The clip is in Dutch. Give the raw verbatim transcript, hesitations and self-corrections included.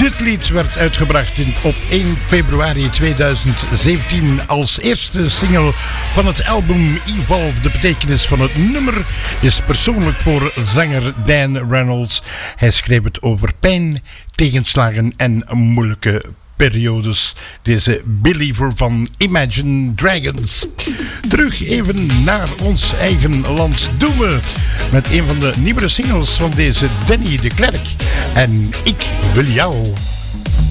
Dit lied werd uitgebracht in, op één februari tweeduizend zeventien als eerste single van het album Evolve. De betekenis van het nummer is persoonlijk voor zanger Dan Reynolds. Hij schreef het over pijn, tegenslagen en moeilijke periodes. Deze Believer van Imagine Dragons. Terug even naar ons eigen land doen we met een van de nieuwere singles van deze Danny de Klerk. En ik wil jou.